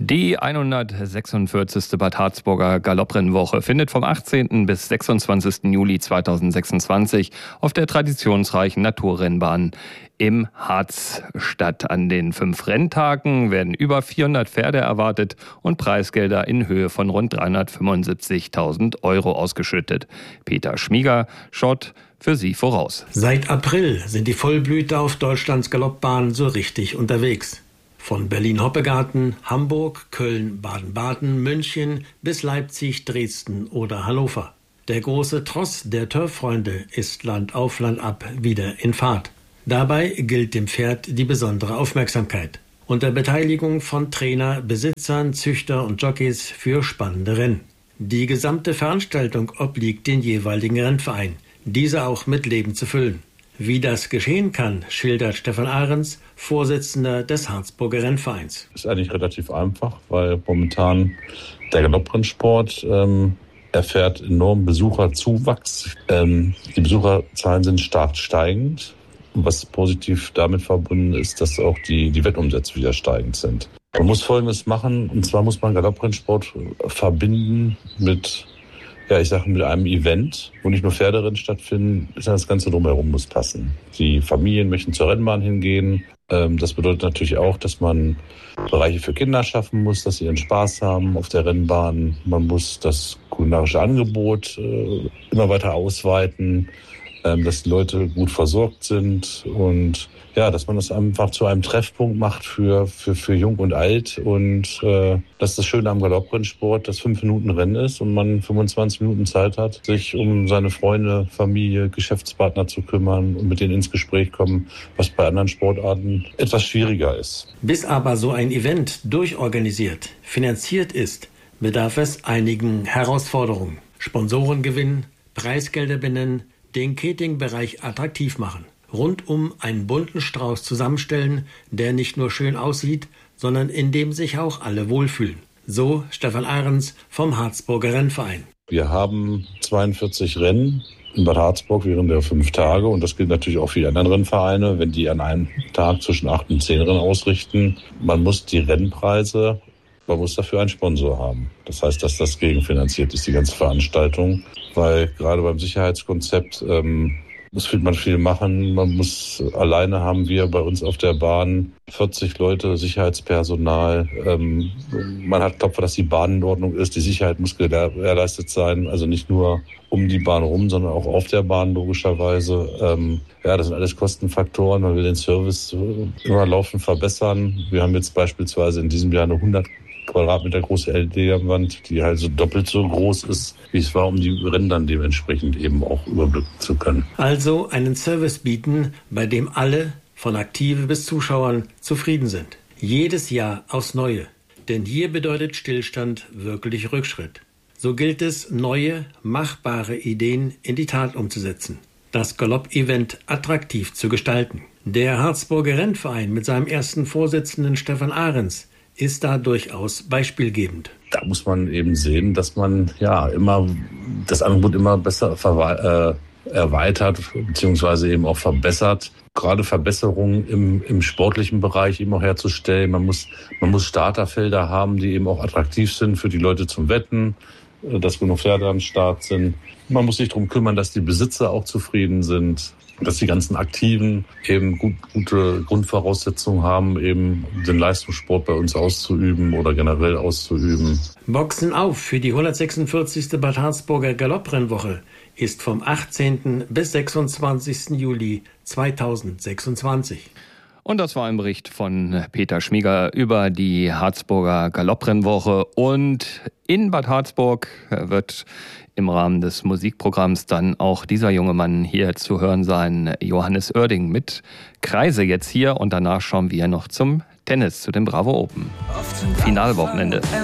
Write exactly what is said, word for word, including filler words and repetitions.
Die hundertsechsundvierzigste Bad Harzburger Galopprennwoche findet vom achtzehnten bis sechsundzwanzigsten Juli zweitausendsechsundzwanzig auf der traditionsreichen Naturrennbahn im Harz statt. An den fünf Renntagen werden über vierhundert Pferde erwartet und Preisgelder in Höhe von rund dreihundertfünfundsiebzigtausend Euro ausgeschüttet. Peter Schmieger schaut für Sie voraus. Seit April sind die Vollblüter auf Deutschlands Galoppbahnen so richtig unterwegs. Von Berlin-Hoppegarten, Hamburg, Köln, Baden-Baden, München bis Leipzig, Dresden oder Hannover. Der große Tross der Turffreunde ist Land auf Land ab wieder in Fahrt. Dabei gilt dem Pferd die besondere Aufmerksamkeit. Unter Beteiligung von Trainer, Besitzern, Züchter und Jockeys für spannende Rennen. Die gesamte Veranstaltung obliegt den jeweiligen Rennverein, diese auch mit Leben zu füllen. Wie das geschehen kann, schildert Stefan Ahrens, Vorsitzender des Harzburger Rennvereins. Das ist eigentlich relativ einfach, weil momentan der Galopprennsport ähm, erfährt enormen Besucherzuwachs. Ähm, die Besucherzahlen sind stark steigend. Was positiv damit verbunden ist, dass auch die, die Wettumsätze wieder steigend sind. Man muss Folgendes machen, und zwar muss man Galopprennsport verbinden mit Ja, ich sage mit einem Event, wo nicht nur Pferderennen stattfinden, das Ganze drumherum muss passen. Die Familien möchten zur Rennbahn hingehen. Das bedeutet natürlich auch, dass man Bereiche für Kinder schaffen muss, dass sie ihren Spaß haben auf der Rennbahn. Man muss das kulinarische Angebot immer weiter ausweiten, dass die Leute gut versorgt sind und ja, dass man das einfach zu einem Treffpunkt macht für für für Jung und Alt. Und äh, das ist das Schöne am Galopprennsport, dass fünf Minuten Rennen ist und man fünfundzwanzig Minuten Zeit hat, sich um seine Freunde, Familie, Geschäftspartner zu kümmern und mit denen ins Gespräch kommen, was bei anderen Sportarten etwas schwieriger ist. Bis aber so ein Event durchorganisiert, finanziert ist, bedarf es einigen Herausforderungen. Sponsoren gewinnen, Preisgelder benennen, den Catering-Bereich attraktiv machen. Rundum einen bunten Strauß zusammenstellen, der nicht nur schön aussieht, sondern in dem sich auch alle wohlfühlen. So Stefan Ahrens vom Harzburger Rennverein. Wir haben zweiundvierzig Rennen in Bad Harzburg während der fünf Tage und das gilt natürlich auch für die anderen Rennvereine, wenn die an einem Tag zwischen acht und zehn Rennen ausrichten. Man muss die Rennpreise, man muss dafür einen Sponsor haben. Das heißt, dass das gegenfinanziert ist, die ganze Veranstaltung, weil gerade beim Sicherheitskonzept ähm, muss man viel machen. Man muss, alleine haben wir bei uns auf der Bahn vierzig Leute, Sicherheitspersonal. Ähm, man hat Klopfer, dass die Bahn in Ordnung ist. Die Sicherheit muss gewährleistet sein. Also nicht nur um die Bahn rum, sondern auch auf der Bahn logischerweise. Ähm, ja, das sind alles Kostenfaktoren. Man will den Service immer laufend verbessern. Wir haben jetzt beispielsweise in diesem Jahr eine hundert Quadratmeter große L E D-Wand, die halt so doppelt so groß ist, wie es war, um die Rennen dann dementsprechend eben auch überblicken zu können. Also einen Service bieten, bei dem alle, von Aktive bis Zuschauern, zufrieden sind. Jedes Jahr aufs Neue. Denn hier bedeutet Stillstand wirklich Rückschritt. So gilt es, neue, machbare Ideen in die Tat umzusetzen. Das Galopp-Event attraktiv zu gestalten. Der Harzburger Rennverein mit seinem ersten Vorsitzenden Stefan Ahrens ist da durchaus beispielgebend. Da muss man eben sehen, dass man ja immer das Angebot immer besser verwe- äh, erweitert beziehungsweise eben auch verbessert. Gerade Verbesserungen im, im sportlichen Bereich eben auch herzustellen. Man muss, man muss Starterfelder haben, die eben auch attraktiv sind für die Leute zum Wetten, dass genug Pferde am Start sind. Man muss sich darum kümmern, dass die Besitzer auch zufrieden sind, dass die ganzen Aktiven eben gut, gute Grundvoraussetzungen haben, eben den Leistungssport bei uns auszuüben oder generell auszuüben. Boxen auf für die hundertsechsundvierzigste Bad Harzburger Galopprennwoche ist vom achtzehnten bis sechsundzwanzigsten Juli zweitausendsechsundzwanzig. Und das war ein Bericht von Peter Schmieger über die Harzburger Galopprennwoche. Und in Bad Harzburg wird im Rahmen des Musikprogramms dann auch dieser junge Mann hier zu hören sein, Johannes Oerding mit Kreise jetzt hier. Und danach schauen wir noch zum Tennis, zu dem Bravo Open. Finalwochenende.